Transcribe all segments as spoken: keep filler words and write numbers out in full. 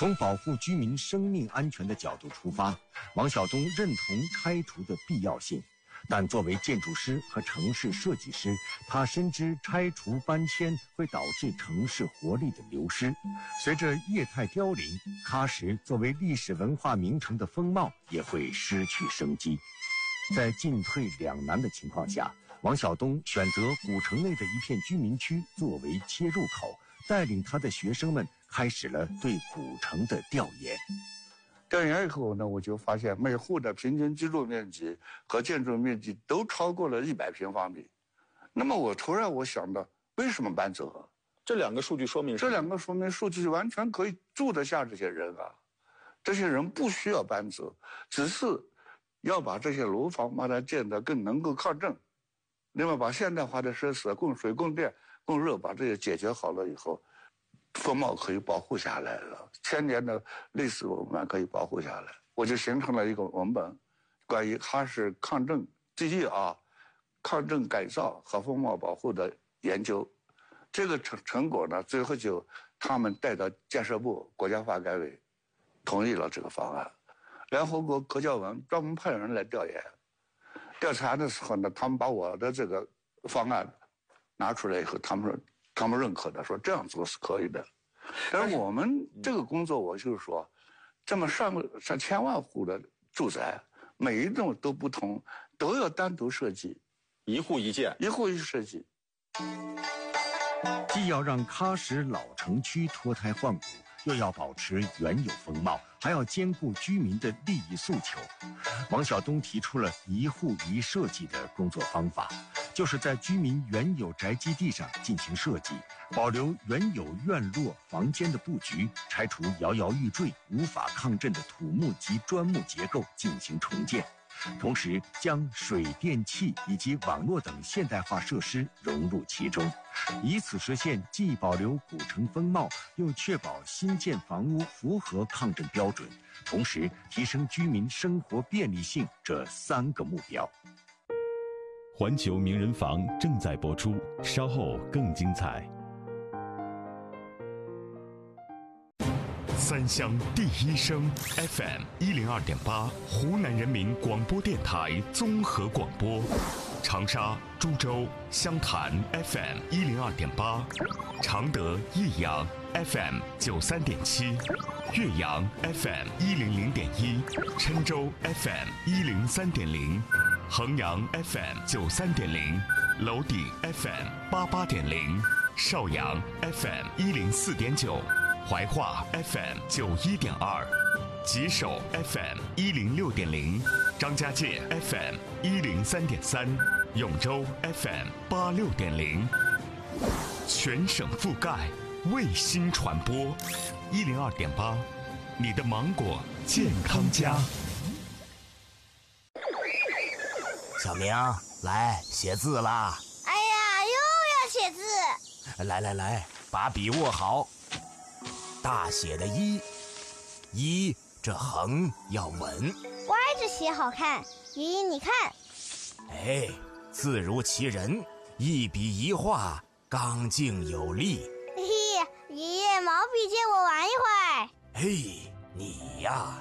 从保护居民生命安全的角度出发，王晓东认同拆除的必要性。但作为建筑师和城市设计师，他深知拆除搬迁会导致城市活力的流失。随着业态凋零，喀什作为历史文化名城的风貌也会失去生机。在进退两难的情况下，王晓东选择古城内的一片居民区作为切入口，带领他的学生们开始了对古城的调研。 调研以后呢，我就发现每户的平均居住面积和建筑面积都超过了一百平方米。那么我突然我想到，为什么搬走？ 这两个数据说明什么？ 这两个说明数据完全可以住得下这些人啊，这些人不需要搬走，只是要把这些楼房把它建得更能够抗震，另外把现代化的设施供水、供电、供热把这些解决好了以后，风貌可以保护下来了，千年的历史文化可以保护下来。我就形成了一个文本，关于喀什抗震第一啊，抗震改造和风貌保护的研究。这个成成果呢，最后就他们带到建设部国家发改委，同意了这个方案。联合国科教文专门派人来调研，调查的时候呢，他们把我的这个方案拿出来以后，他们说他们认可的，说这样做是可以的。但是我们这个工作，我就是说，这么上上千万户的住宅，每一栋都不同，都要单独设计， 一户一件， 一户一设计。 既要让喀什老城区脱胎换骨，又要保持原有风貌，还要兼顾居民的利益诉求。王晓东提出了一户一设计的工作方法，就是在居民原有宅基地上进行设计，保留原有院落房间的布局，拆除摇摇欲坠无法抗震的土木及砖木结构进行重建，同时将水电气以及网络等现代化设施融入其中，以此实现既保留古城风貌，又确保新建房屋符合抗震标准，同时提升居民生活便利性这三个目标。 环球名人房正在播出，稍后更精彩。三湘第一声 F M 一零二点八，湖南人民广播电台综合广播。长沙、株洲、湘潭 F M 一零二点八，常德、益阳 F M 九三点七，岳阳 F M 一零零点一，郴州 F M 一零三点零，衡阳 F M 九三点零，娄底 F M 八八点零，邵阳 F M 一零四点九。怀化 F M 九一点二，吉首 F M 一零六点零，张家界 F M 一零三点三，永州 F M 八六点零，全省覆盖，卫星传播，一零二点八，你的芒果健康家。 小明，来写字啦！ 哎呀，又要写字！ 来来来，把笔握好。大写的一，一这横要稳， 歪着写好看。爷爷你看， 哎，字如其人，一笔一画，刚劲有力。 嘿嘿，爷爷毛笔借我玩一会儿。 嘿，你呀，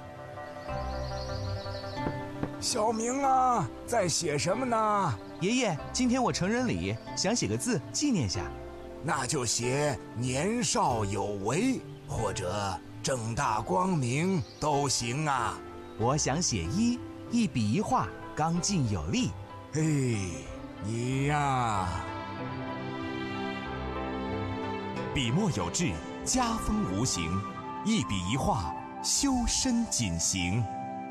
小明啊，在写什么呢？ 爷爷，今天我成人礼，想写个字纪念下。 那就写年少有为，或者正大光明都行啊。 我想写一，一笔一画，刚劲有力。 嘿，你呀， 笔墨有致，家风无形，一笔一画，修身谨行。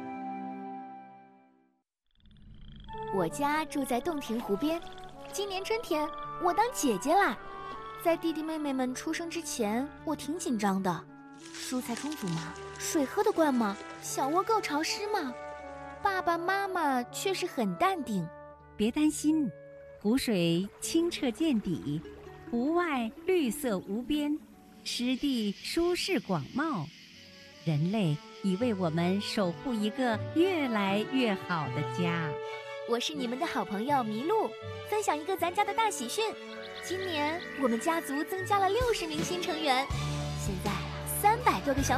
我家住在洞庭湖边，今年春天我当姐姐啦。在弟弟妹妹们出生之前，我挺紧张的。蔬菜充足吗？水喝得惯吗？小窝够潮湿吗？爸爸妈妈却是很淡定。 别担心，湖水清澈见底，湖外绿色无边，湿地舒适广袤。人类已为我们守护一个越来越好的家。 我是你们的好朋友麋鹿，分享一个咱家的大喜讯。今年我们家族增加了六十名新成员，现在三百多个小